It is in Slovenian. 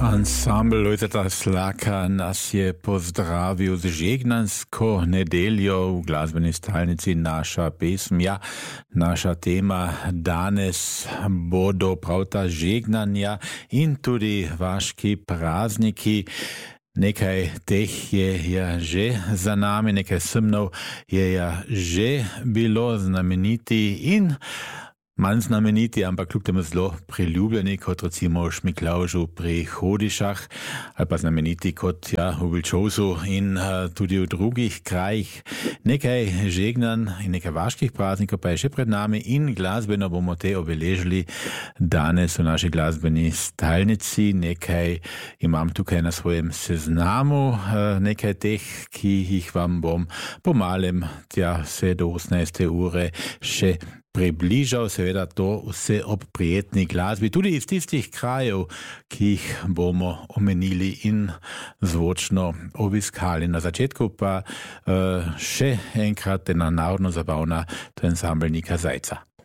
Ensemble Lojzeta Slaka nas je pozdravil z žegnansko nedeljo v glasbeni stalnici Naša pesm. Ja, naša tema danes bodo prav ta žegnanja in tudi vaški prazniki. Nekaj teh je že za nami, nekaj semnov je že bilo znameniti in manj znameniti, ampak kljub temu zelo priljubljeni, kot recimo v Šmiklaužu pri Hodišah, ali pa znameniti kot v Vilčovsu in tudi v drugih krajih. Nekaj žegnan in nekaj vaških praznikov pa je še pred nami in glasbeno bomo te obeležili danes v naši glasbeni stalnici. Nekaj imam tukaj na svojem seznamu, nekaj teh, ki jih vam bom pomalem vse do 18. ure še približal, seveda to vse ob prijetni glasbi, tudi iz tistih krajev, ki jih bomo omenili in zvočno obiskali. Na začetku pa še enkrat ena narodno zabavna, to je ansambel Nika Zajca.